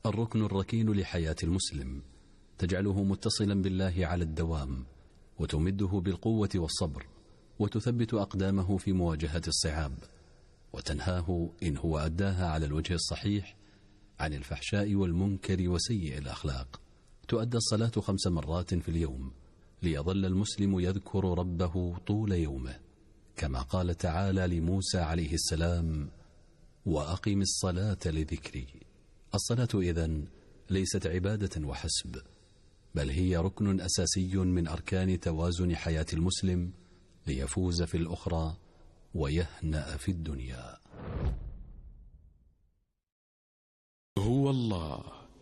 الركن الركين لحياة المسلم، تجعله متصلا بالله على الدوام، وتمده بالقوة والصبر، وتثبت أقدامه في مواجهة الصعاب، وتنهاه إن هو أداها على الوجه الصحيح عن الفحشاء والمنكر وسيء الأخلاق. تؤدى الصلاة 5 مرات في اليوم، ليظل المسلم يذكر ربه طول يومه، كما قال تعالى لموسى عليه السلام: وأقم الصلاة لذكري. الصلاة إذن ليست عبادة وحسب، بل هي ركن أساسي من أركان توازن حياة المسلم، ليفوز في الأخرى ويهنأ في الدنيا. هو الله.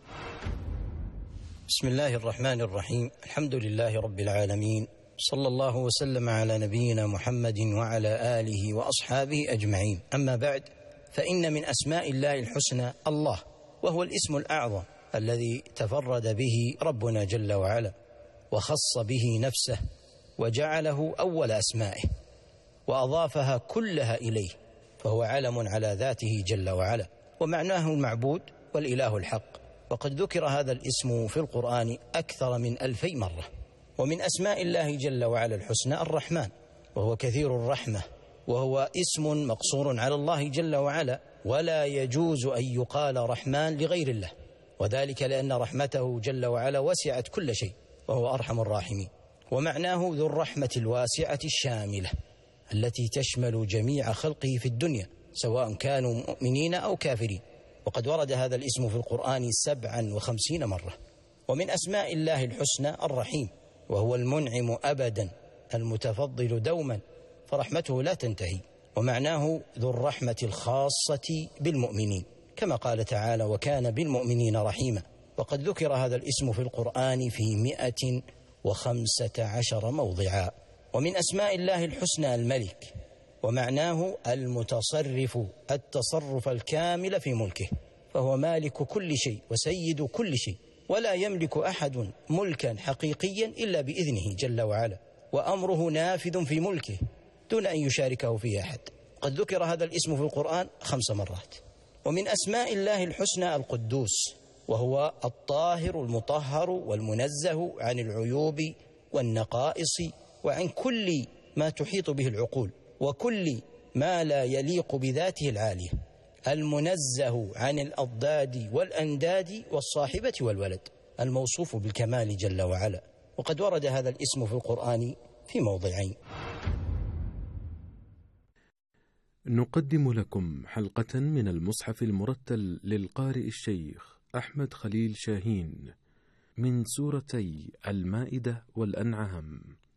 بسم الله الرحمن الرحيم. الحمد لله رب العالمين، صلى الله وسلم على نبينا محمد وعلى آله وأصحابه أجمعين. أما بعد، فإن من أسماء الله الحسنى الله، وهو الاسم الأعظم الذي تفرد به ربنا جل وعلا، وخص به نفسه، وجعله أول أسمائه، وأضافها كلها إليه، فهو علم على ذاته جل وعلا، ومعناه المعبود والإله الحق. وقد ذكر هذا الاسم في القرآن أكثر من 2000 مرة. ومن أسماء الله جل وعلا الحسنى الرحمن، وهو كثير الرحمة، وهو اسم مقصور على الله جل وعلا، ولا يجوز أن يقال رحمن لغير الله، وذلك لأن رحمته جل وعلا وسعت كل شيء، وهو أرحم الراحمين. ومعناه ذو الرحمة الواسعة الشاملة، التي تشمل جميع خلقه في الدنيا، سواء كانوا مؤمنين أو كافرين. وقد ورد هذا الاسم في القرآن 57 مرة. ومن أسماء الله الحسنى الرحيم، وهو المنعم أبدا، المتفضل دوما، فرحمته لا تنتهي. ومعناه ذو الرحمة الخاصة بالمؤمنين، كما قال تعالى: وكان بالمؤمنين رحيما. وقد ذكر هذا الاسم في القرآن في 115 موضعا. ومن أسماء الله الحسنى الملك، ومعناه المتصرف، التصرف الكامل في ملكه، فهو مالك كل شيء وسيد كل شيء، ولا يملك أحد ملكا حقيقيا إلا بإذنه جل وعلا، وأمره نافذ في ملكه دون أن يشاركه فيه أحد. قد ذكر هذا الاسم في القرآن 5 مرات. ومن أسماء الله الحسنى القدوس، وهو الطاهر المطهر والمنزه عن العيوب والنقائص، وعن كل ما تحيط به العقول، وكل ما لا يليق بذاته العالية، المنزه عن الأضداد والأنداد والصاحبة والولد، الموصوف بالكمال جل وعلا. وقد ورد هذا الاسم في القرآن في موضعين. نقدم لكم حلقة من المصحف المرتل للقارئ الشيخ أحمد خليل شاهين من سورتي المائدة والأنعام.